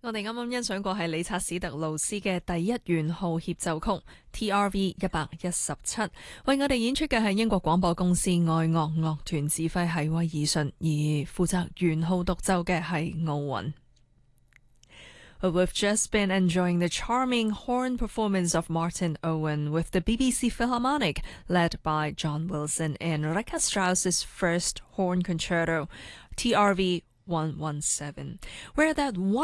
我哋啱啱欣賞過係理察史特勞斯嘅第一圓號協奏曲 TRV 117，為我哋演出嘅係英國廣播公司愛樂樂團，指揮係威爾遜，而負責圓號獨奏嘅係奧雲。We've just been enjoying the charming horn performance of Martin Owen with the BBC Philharmonic, led by John Wilson in Richard Strauss's first horn concerto, TRV 117, where that